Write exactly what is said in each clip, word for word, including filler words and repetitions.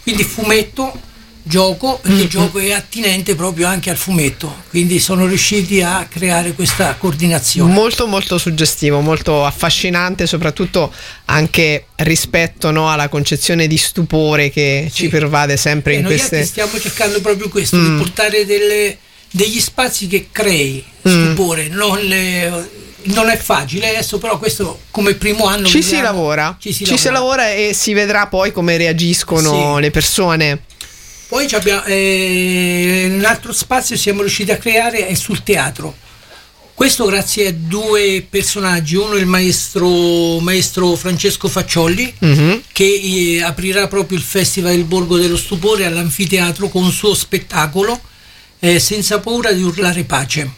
Quindi fumetto, gioco, perché il gioco è attinente proprio anche al fumetto, quindi sono riusciti a creare questa coordinazione. Molto molto suggestivo, molto affascinante, soprattutto anche rispetto, no, alla concezione di stupore che sì. ci pervade sempre e in noi queste... stiamo cercando proprio questo, mm. di portare delle, degli spazi che crei stupore, mm. non le... Non è facile adesso, però questo come primo anno ci vediamo, si lavora, ci, si, ci lavora. si lavora e si vedrà poi come reagiscono sì. le persone. Poi abbiamo, eh, un altro spazio siamo riusciti a creare è sul teatro. Questo grazie a due personaggi, uno è il maestro, maestro Francesco Facciolli, mm-hmm. che eh, aprirà proprio il Festival del Borgo dello Stupore all'anfiteatro con un suo spettacolo eh, Senza paura di urlare pace.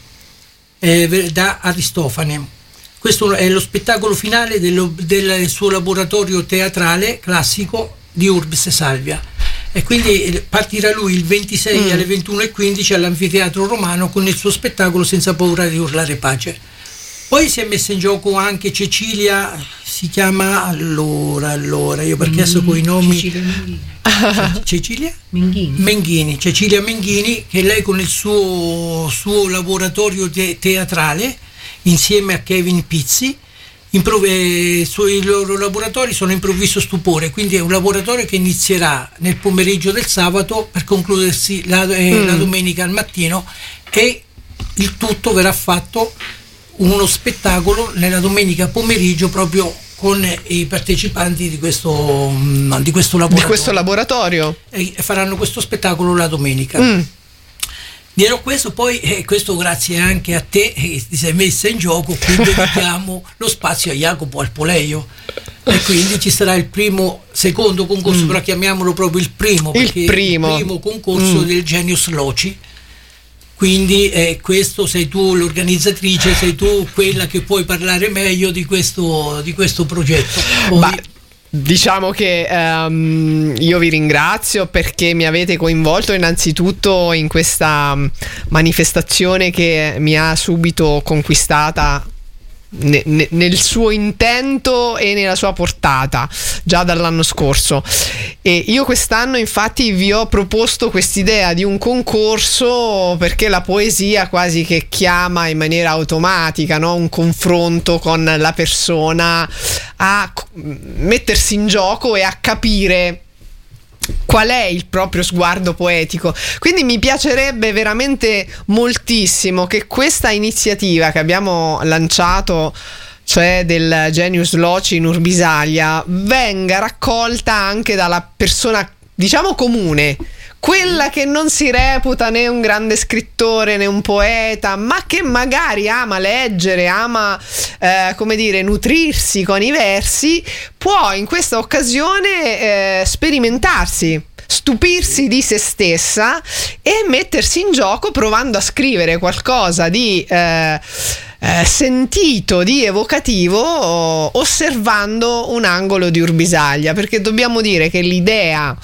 Eh, da Aristofane. Questo è lo spettacolo finale dello, del suo laboratorio teatrale classico di Urbs Salvia, e quindi partirà lui il ventisei mm. alle ventuno e quindici all'anfiteatro romano con il suo spettacolo Senza paura di urlare pace. Poi si è messa in gioco anche Cecilia, si chiama allora allora io perché adesso con i nomi Cecilia, Cecilia? Menghini. Menghini, Cecilia Menghini, che lei con il suo, suo laboratorio te- teatrale insieme a Kevin Pizzi, improv- eh, su, i loro laboratori sono Improvviso Stupore, quindi è un laboratorio che inizierà nel pomeriggio del sabato per concludersi la, eh, mm. la domenica al mattino, e il tutto verrà fatto uno spettacolo nella domenica pomeriggio proprio con i partecipanti di questo, di questo laboratorio. Di questo laboratorio. E faranno questo spettacolo la domenica. Mm. Dirò questo, poi eh, questo grazie anche a te che ti sei messa in gioco, qui dedichiamo lo spazio a Jacopo Alpoleio, e quindi ci sarà il primo, secondo concorso, mm. però chiamiamolo proprio il primo, perché il primo, il primo concorso mm. del Genius Loci. Quindi eh, questo sei tu l'organizzatrice, sei tu quella che puoi parlare meglio di questo, di questo progetto. Poi... Bah, diciamo che um, io vi ringrazio perché mi avete coinvolto innanzitutto in questa manifestazione che mi ha subito conquistata Ne, ne, nel suo intento e nella sua portata già dall'anno scorso, e io quest'anno infatti vi ho proposto quest'idea di un concorso perché la poesia quasi che chiama in maniera automatica, no? Un confronto con la persona, a mettersi in gioco e a capire qual è il proprio sguardo poetico. Quindi mi piacerebbe veramente moltissimo che questa iniziativa che abbiamo lanciato, cioè del Genius Loci in Urbisalia, venga raccolta anche dalla persona, diciamo, comune, quella che non si reputa né un grande scrittore né un poeta, ma che magari ama leggere, ama eh, come dire, nutrirsi con i versi, può in questa occasione eh, sperimentarsi, stupirsi di se stessa e mettersi in gioco provando a scrivere qualcosa di eh, eh, sentito, di evocativo, osservando un angolo di Urbisaglia, perché dobbiamo dire che l'idea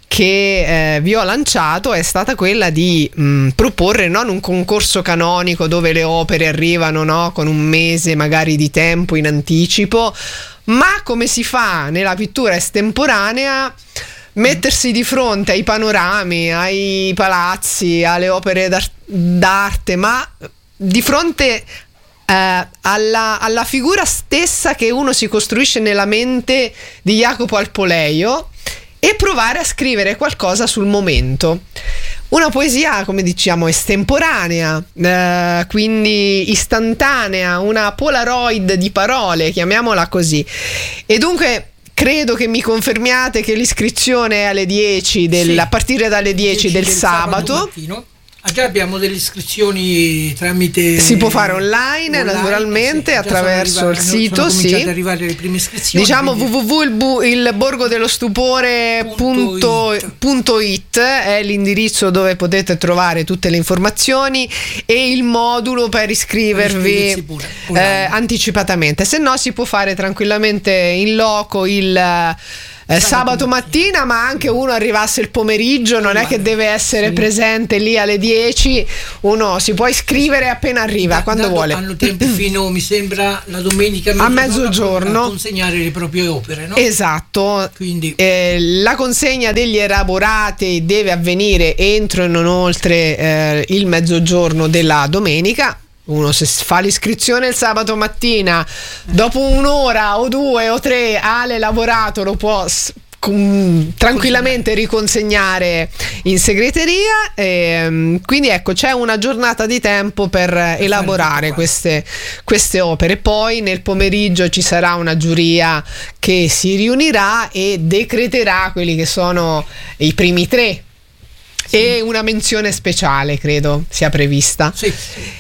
che eh, vi ho lanciato è stata quella di mh, proporre non un concorso canonico dove le opere arrivano, no, con un mese magari di tempo in anticipo, ma come si fa nella pittura estemporanea, mettersi di fronte ai panorami, ai palazzi, alle opere d'ar- d'arte, ma di fronte eh, alla, alla figura stessa che uno si costruisce nella mente di Jacopo Alpoleio, e provare a scrivere qualcosa sul momento. Una poesia, come diciamo, estemporanea, eh, quindi istantanea, una Polaroid di parole, chiamiamola così. E dunque credo che mi confermiate che l'iscrizione è alle dieci del, sì, a partire dalle dieci, dieci del, del sabato, sabato Ah, già abbiamo delle iscrizioni tramite, si può fare online, online naturalmente, sì, attraverso arrivate, il sito, sono sì, ad arrivare le prime iscrizioni, diciamo quindi... w w w punto il borgo dello stupore punto it è l'indirizzo dove potete trovare tutte le informazioni e il modulo per iscrivervi pure, eh, anticipatamente. Se no si può fare tranquillamente in loco il Eh, sabato mattina, ma anche uno arrivasse il pomeriggio, non è che deve essere sì. presente lì alle dieci, uno si può iscrivere appena arriva, da, quando vuole. Hanno tempo fino, mi sembra, la domenica a mezzogiorno a consegnare le proprie opere, no? Esatto. Quindi eh, la consegna degli elaborati deve avvenire entro e non oltre eh, il mezzogiorno della domenica. Uno se fa l'iscrizione il sabato mattina, dopo un'ora o due o tre ha l'elaborato, lo può s- com- tranquillamente riconsegnare in segreteria. E, quindi ecco, c'è una giornata di tempo per elaborare queste, queste opere. Poi nel pomeriggio ci sarà una giuria che si riunirà e decreterà quelli che sono i primi tre. Sì. E una menzione speciale credo sia prevista. Sì.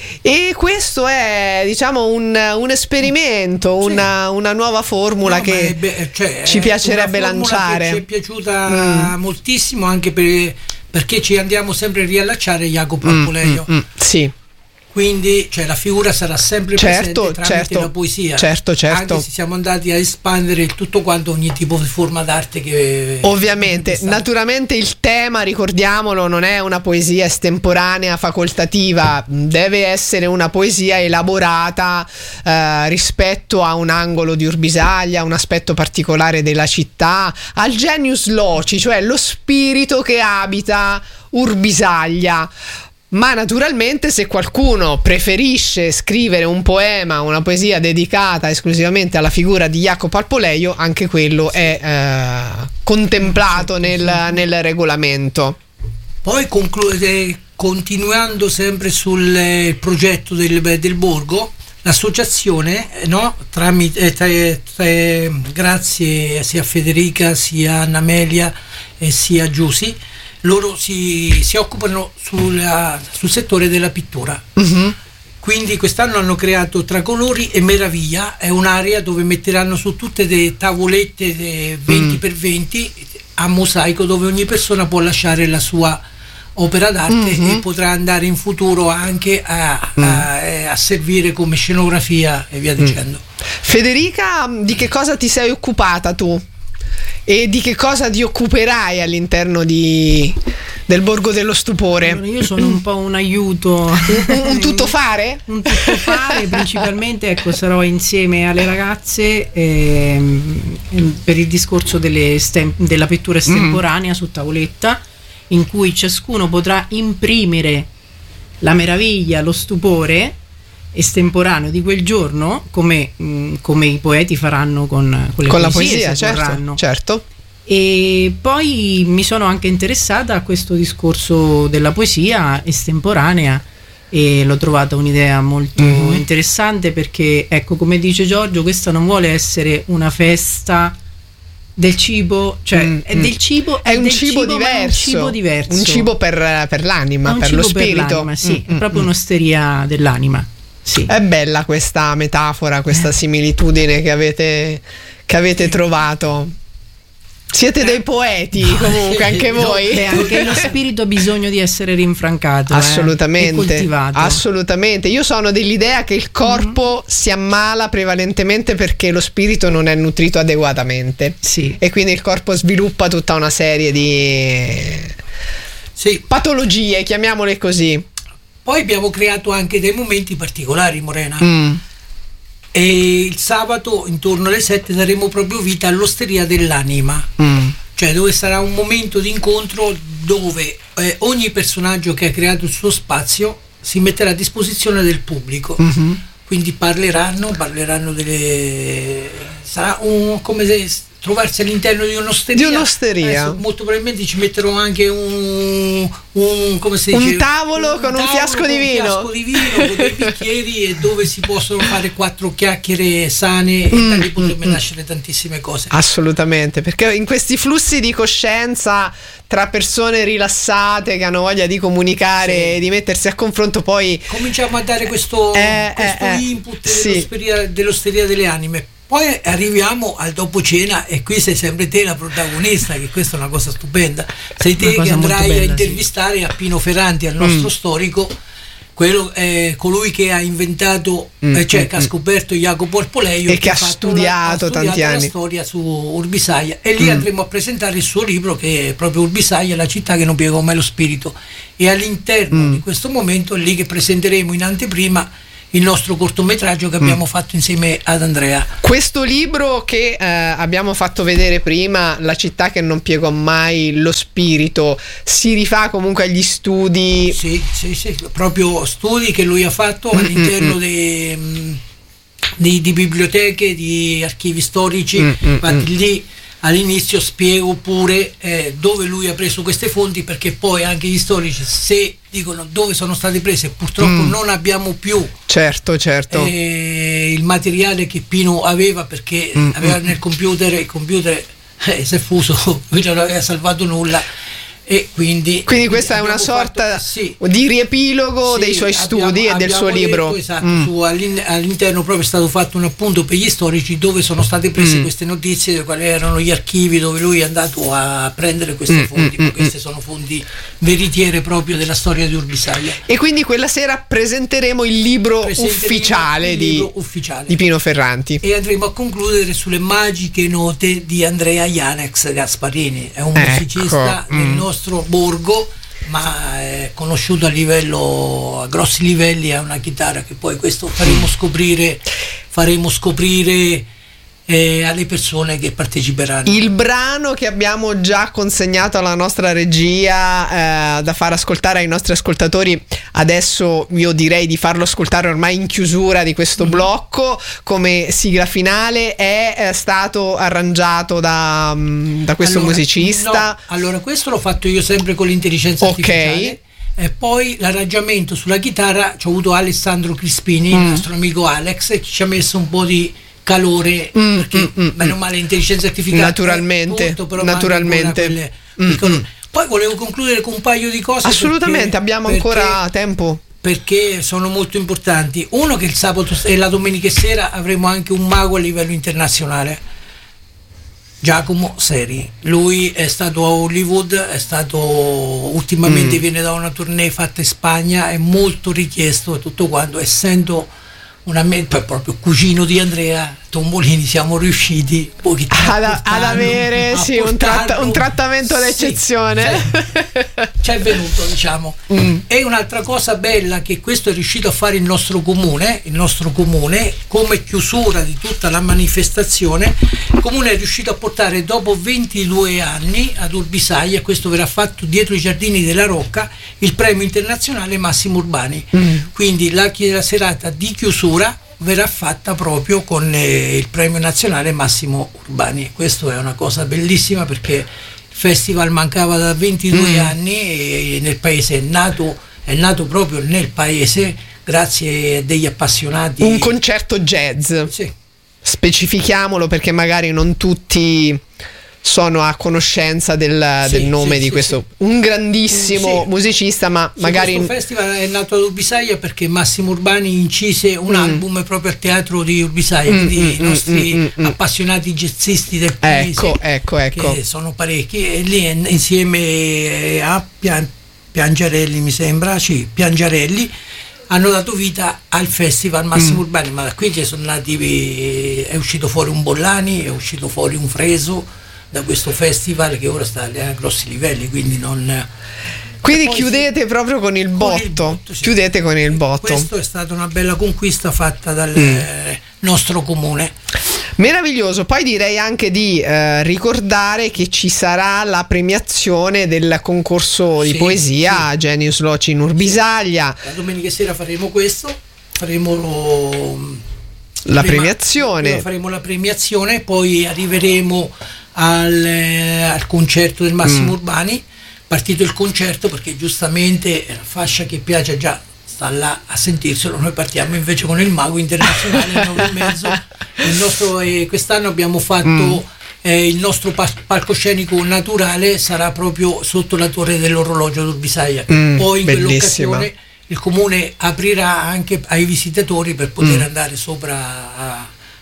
E questo è, diciamo, un, un esperimento, sì. una, una nuova formula no, che be- cioè, ci piacerebbe una lanciare. Che ci è piaciuta mm. moltissimo, anche per, perché ci andiamo sempre a riallacciare Jacopo mm, Alpoleio. Mm, mm, sì. Quindi cioè, la figura sarà sempre certo, presente tramite certo, la poesia. Certo, certo. Anche se siamo andati a espandere tutto quanto, ogni tipo di forma d'arte che ovviamente, naturalmente il tema, ricordiamolo, non è una poesia estemporanea facoltativa, deve essere una poesia elaborata eh, rispetto a un angolo di Urbisaglia, un aspetto particolare della città, al genius loci, cioè lo spirito che abita Urbisaglia. Ma naturalmente se qualcuno preferisce scrivere un poema, una poesia dedicata esclusivamente alla figura di Jacopo Alpoleio, anche quello è eh, contemplato nel, nel regolamento. Poi conclude, continuando sempre sul eh, progetto del, del borgo, l'associazione, no, tramite, eh, tre, tre, grazie sia a Federica sia a Anna Amelia e sia a Giusy, loro si, si occupano sulla, sul settore della pittura. Uh-huh. Quindi quest'anno hanno creato Tracolori e Meraviglia, è un'area dove metteranno su tutte le tavolette venti per venti a mosaico, dove ogni persona può lasciare la sua opera d'arte uh-huh. e potrà andare in futuro anche a, uh-huh. a, a servire come scenografia e via dicendo. Uh-huh. Federica, di che cosa ti sei occupata tu? E di che cosa ti occuperai all'interno di, del Borgo dello Stupore? Allora, io sono un po' un aiuto, un, un tuttofare? Un tuttofare, principalmente, ecco, sarò insieme alle ragazze ehm, per il discorso delle stem- della pittura estemporanea mm. su tavoletta, in cui ciascuno potrà imprimere la meraviglia, lo stupore estemporaneo di quel giorno, come, mh, come i poeti faranno con, con le con poesie, la poesia, certo, certo. E poi mi sono anche interessata a questo discorso della poesia estemporanea e l'ho trovata un'idea molto mm. interessante, perché, ecco, come dice Giorgio, questa non vuole essere una festa del cibo, cioè mm, è del cibo, è, è un, del cibo cibo, diverso, un cibo diverso, un cibo per, per l'anima, un per cibo lo spirito, per l'anima, sì, mm, è proprio mm, un'osteria dell'anima. Sì. È bella questa metafora, questa similitudine che avete, che avete trovato. Siete dei poeti comunque, anche voi. Beh, anche lo spirito ha bisogno di essere rinfrancato, assolutamente, eh, e coltivato. Assolutamente. Io sono dell'idea che il corpo mm-hmm. si ammala prevalentemente perché lo spirito non è nutrito adeguatamente, sì. E quindi il corpo sviluppa tutta una serie di sì. patologie, chiamiamole così. Poi abbiamo creato anche dei momenti particolari, Morena. Mm. E il sabato intorno alle sette daremo proprio vita all'Osteria dell'Anima, mm. cioè dove sarà un momento di incontro dove eh, ogni personaggio che ha creato il suo spazio si metterà a disposizione del pubblico. Mm-hmm. Quindi parleranno, parleranno delle... sarà un, come se trovarsi all'interno di un'osteria. Di un'osteria. Adesso, molto probabilmente ci metterò anche un, un come si dice, un tavolo un con un fiasco di vino. Un fiasco di vino con dei bicchieri e dove si possono fare quattro chiacchiere sane mm, e da lì potrebbe mm, nascere tantissime cose. Assolutamente, perché in questi flussi di coscienza tra persone rilassate che hanno voglia di comunicare, sì. di mettersi a confronto, poi cominciamo a dare questo, eh, questo eh, input sì. dell'osteria, dell'osteria delle anime. Poi arriviamo al dopo cena e qui sei sempre te la protagonista, che questa è una cosa stupenda. Sei te che andrai bella, a intervistare sì. a Pino Ferranti, al nostro mm. storico, quello è colui che ha inventato, mm, eh, cioè mm, che ha scoperto Jacopo Arpoleio e che, che ha, studiato, ha studiato tanti la anni la storia su Urbisaia, e lì mm. andremo a presentare il suo libro, che è proprio Urbisaia, la città che non piegò mai lo spirito, e all'interno mm. di questo momento è lì che presenteremo in anteprima il nostro cortometraggio che abbiamo mm. fatto insieme ad Andrea. Questo libro che eh, abbiamo fatto vedere prima, La città che non piegò mai lo spirito, si rifà comunque agli studi? Sì, sì, sì, proprio studi che lui ha fatto mm-hmm. all'interno de, di, di biblioteche, di archivi storici. Mm-hmm. Infatti lì all'inizio spiego pure eh, dove lui ha preso queste fonti, perché poi anche gli storici, se dicono dove sono state prese, purtroppo mm. non abbiamo più certo certo eh, il materiale che Pino aveva, perché mm. aveva nel computer, il computer eh, si è fuso, lui non aveva salvato nulla, e quindi quindi questa è una sorta fatto, sì, di riepilogo sì, dei suoi studi abbiamo, e del suo libro. Detto, esatto, mm. su, all'interno proprio è stato fatto un appunto per gli storici dove sono state prese mm. queste notizie, quali erano gli archivi dove lui è andato a prendere queste mm. fonti, mm. queste sono fonti veritiere proprio della storia di Urbisaia. E quindi quella sera presenteremo il libro ufficiale, il di, libro ufficiale di Pino Ferranti, e andremo a concludere sulle magiche note di Andrea Janex Gasparini. È un ecco. musicista mm. del nostro borgo, ma è conosciuto a livello, a grossi livelli, ha una chitarra che poi questo faremo scoprire faremo scoprire eh, alle persone che parteciperanno. Il brano che abbiamo già consegnato alla nostra regia eh, da far ascoltare ai nostri ascoltatori, adesso io direi di farlo ascoltare ormai in chiusura di questo mm. blocco come sigla finale, è, è stato arrangiato da, da questo allora, musicista. No, allora questo l'ho fatto io sempre con l'intelligenza artificiale. Okay. E poi l'arrangiamento sulla chitarra ci ho avuto Alessandro Crispini, mm. il nostro amico Alex, che ci ha messo un po' di calore, mm, perché mm, meno male l'intelligenza artificiale naturalmente, tutto, però naturalmente. Quelle, mm, mm. Poi volevo concludere con un paio di cose, assolutamente, perché, abbiamo ancora perché, tempo, perché sono molto importanti. Uno, che il sabato e la domenica sera avremo anche un mago a livello internazionale, Giacomo Seri. Lui è stato a Hollywood, è stato ultimamente mm. viene da una tournée fatta in Spagna, è molto richiesto e tutto quanto, essendo una poi proprio cugino di Andrea Tombolini, siamo riusciti un ad, ad avere a sì, un, tratta, un trattamento sì, d'eccezione, ci è venuto, diciamo. Mm. E un'altra cosa bella che questo è riuscito a fare il nostro comune, il nostro comune come chiusura di tutta la manifestazione, il comune è riuscito a portare dopo ventidue anni ad Urbisaia, questo verrà fatto dietro i giardini della Rocca, il premio internazionale Massimo Urbani. Mm. Quindi la, la serata di chiusura verrà fatta proprio con eh, il premio nazionale Massimo Urbani. Questo è una cosa bellissima, perché il festival mancava da ventidue mm. anni e nel paese è nato, è nato proprio nel paese grazie a degli appassionati. Un concerto jazz, sì. Specifichiamolo, perché magari non tutti sono a conoscenza del, sì, del nome sì, di questo sì, un grandissimo sì. musicista, ma sì, magari questo festival è nato ad Urbisaia perché Massimo Urbani incise un mm. album proprio al teatro di Urbisaia, mm, quindi mm, i nostri mm, mm, appassionati jazzisti del paese, ecco, ecco, ecco. che sono parecchi, e lì insieme a Pian, Piangiarelli mi sembra, sì, Piangiarelli hanno dato vita al festival Massimo mm. Urbani, ma da qui ci sono nati, è uscito fuori un Bollani, è uscito fuori un Freso da questo festival che ora sta a grossi livelli, quindi non quindi chiudete sì, proprio con il botto, con il botto sì. chiudete con il botto. Questo è stata una bella conquista fatta dal mm. nostro comune. Meraviglioso. Poi direi anche di eh, ricordare che ci sarà la premiazione del concorso di sì, poesia sì. Genius Loci in Urbisaglia. Sì. La domenica sera faremo questo, faremo lo, la prima, premiazione prima faremo la premiazione, poi arriveremo al, eh, al concerto del Massimo mm. Urbani. Partito il concerto, perché giustamente la fascia che piace già sta là a sentirselo, noi partiamo invece con il mago internazionale alle nove e mezzo. Il nostro, eh, quest'anno abbiamo fatto mm. eh, il nostro pa- palcoscenico naturale sarà proprio sotto la torre dell'orologio d'Urbisaia. Mm, poi in bellissima. Quell'occasione il comune aprirà anche ai visitatori per poter mm. andare sopra a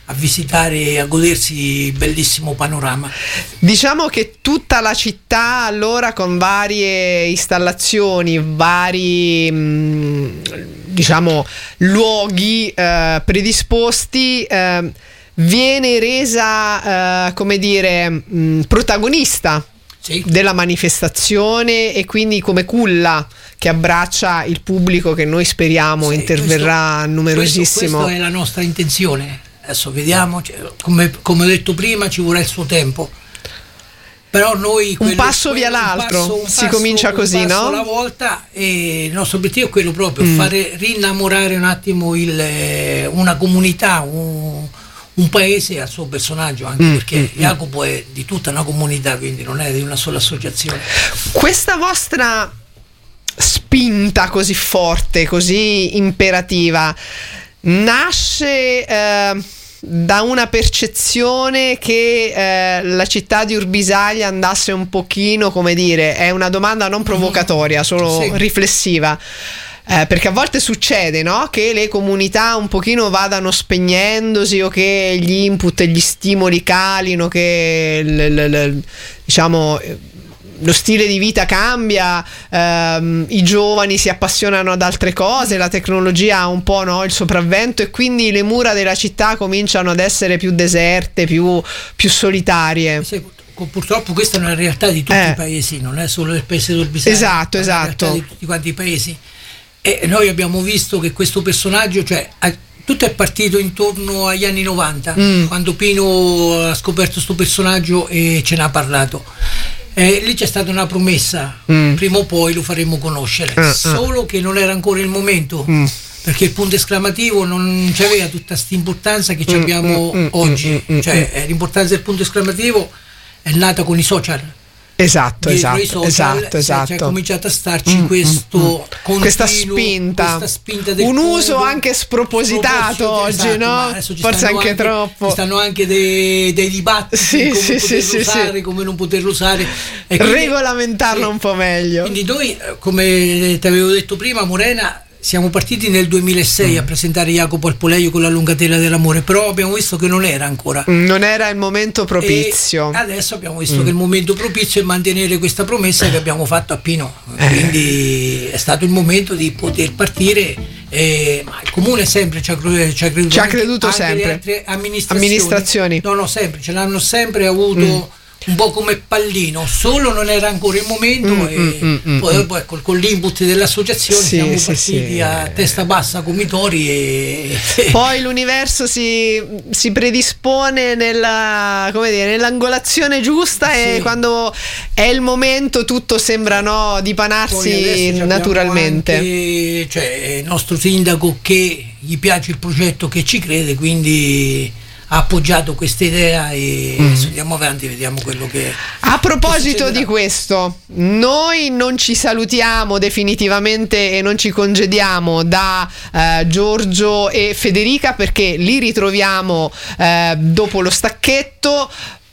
a visitare e a godersi il bellissimo panorama. Diciamo che tutta la città allora con varie installazioni, vari mh, diciamo luoghi eh, predisposti eh, viene resa eh, come dire mh, protagonista Sì. della manifestazione e quindi come culla che abbraccia il pubblico che noi speriamo Sì, interverrà questo, numerosissimo. Questa è la nostra intenzione. Adesso vediamo, cioè, come, come ho detto prima, ci vorrà il suo tempo. Però noi un quello, passo via quello, l'altro, un passo, un si passo, comincia così, un passo no? alla volta, e il nostro obiettivo è quello proprio, Mm. fare rinnamorare un attimo il, una comunità, un, un paese al suo personaggio, anche Mm, perché mm, Jacopo è di tutta una comunità, quindi non è di una sola associazione. Questa vostra spinta così forte, così imperativa, nasce eh, da una percezione che eh, la città di Urbisaglia andasse un pochino, come dire, è una domanda non provocatoria, solo Sì. riflessiva. Eh, perché a volte succede, no? Che le comunità un pochino vadano spegnendosi o che gli input e gli stimoli calino, che l- l- l- diciamo lo stile di vita cambia, ehm, i giovani si appassionano ad altre cose, la tecnologia ha un po', no, il sopravvento e quindi le mura della città cominciano ad essere più deserte, più, più solitarie. Sì, purtroppo questa è una realtà di tutti Eh. i paesi, non è solo del paese di Urbisaglia, Esatto, è una esatto. realtà di tutti quanti i paesi. E noi abbiamo visto che questo personaggio, cioè, ha- tutto è partito intorno agli anni novanta, Mm. quando Pino ha scoperto questo personaggio e ce n'ha parlato. Eh, lì c'è stata una promessa, Mm. prima o poi lo faremo conoscere, Ah, ah. solo che non era ancora il momento, Mm. perché il punto esclamativo non aveva tutta questa importanza che ci Mm, abbiamo mm, mm, oggi. mm, mm, Cioè, eh, l'importanza del punto esclamativo è nata con i social. Esatto, Dietro i esatto, social, esatto, cioè, esatto. c'è cominciato a starci Mm, questo mm, mm. continuo, questa spinta, questa spinta del un uso cubo, anche spropositato sproposito, oggi, esatto, no? ma adesso ci Forse stanno anche troppo. ci stanno anche dei, dei dibattiti, Sì, come sì, poterlo sì, sì, usare, sì. come non poterlo usare, e quindi- Regolamentarlo sì. un po' meglio. Quindi noi, eh, come ti avevo detto prima, Morena, siamo partiti nel duemilasei Mm. a presentare Jacopo al Poleio con la lungatela dell'amore, però abbiamo visto che non era ancora. Non era il momento propizio. E adesso abbiamo visto Mm. che il momento propizio è mantenere questa promessa che abbiamo fatto a Pino, Eh. quindi è stato il momento di poter partire. Eh, ma il comune sempre ci ha, cre- ci ha creduto, Ci ha anche- creduto anche sempre. le altre amministrazioni. Amministrazioni. No, no, sempre, ce l'hanno sempre avuto. Mm. Un po' come pallino, solo non era ancora il momento, Mm, e mm, mm, mm, poi mm. dopo, ecco, con l'input dell'associazione Sì, siamo sì, partiti sì. a testa bassa come i tori e Poi l'universo si, si predispone nella, come dire, nell'angolazione giusta e Sì. quando è il momento tutto sembra, no, Poi dipanarsi adesso abbiamo naturalmente. anche, cioè, il nostro sindaco che gli piace il progetto, che ci crede, quindi ha appoggiato questa idea e Mm. adesso andiamo avanti, vediamo quello che A proposito succederà. di questo, noi non ci salutiamo definitivamente e non ci congediamo da eh, Giorgio e Federica, perché li ritroviamo eh, dopo lo stacchetto.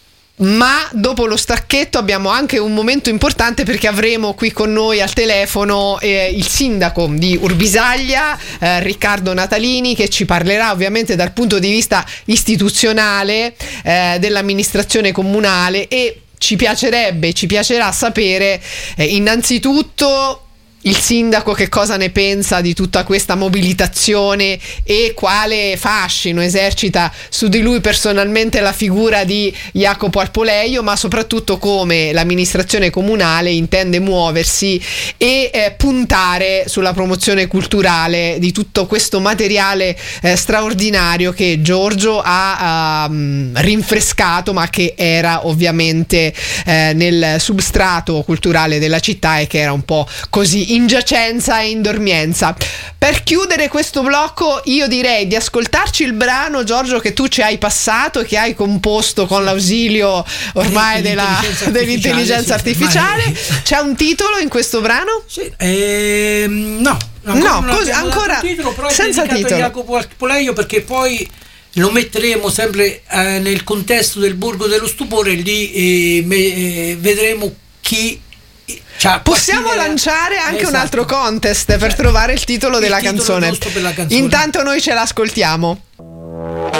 Ma dopo lo stacchetto abbiamo anche un momento importante, perché avremo qui con noi al telefono eh, il sindaco di Urbisaglia, eh, Riccardo Natalini, che ci parlerà ovviamente dal punto di vista istituzionale eh, dell'amministrazione comunale, e ci piacerebbe, ci piacerà sapere eh, innanzitutto il sindaco che cosa ne pensa di tutta questa mobilitazione e quale fascino esercita su di lui personalmente la figura di Jacopo al Poleio, ma soprattutto come l'amministrazione comunale intende muoversi e eh, puntare sulla promozione culturale di tutto questo materiale eh, straordinario che Giorgio ha um, rinfrescato, ma che era ovviamente eh, nel substrato culturale della città e che era un po' così in giacenza e in dormienza. Per chiudere questo blocco io direi di ascoltarci il brano, Giorgio, che tu ci hai passato e che hai composto con l'ausilio ormai della, Dell'intelligenza dell'intelligenza artificiale, artificiale. sì, ormai. C'è un titolo in questo brano? Sì, ehm, no, No, non così, abbiamo dato ancora un titolo, però senza è dedicato titolo. a Jacopo al Poleio, perché poi lo metteremo sempre eh, nel contesto del Borgo dello Stupore, lì eh, me- eh, vedremo chi c'ha Possiamo qualche idea. lanciare anche Esatto. un altro contest per Cioè, trovare il titolo il della titolo canzone. giusto per la canzone. Intanto noi ce l'ascoltiamo.